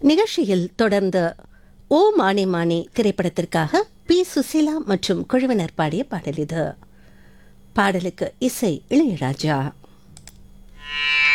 நிகழ்ச்சியில் தொடர்ந்து ஓ மானே மானே திரைப்படத்திற்காக பி சுசீலா மற்றும் குழுவினர் பாடிய பாடல் இது. பாடலுக்கு இசை இளையராஜா.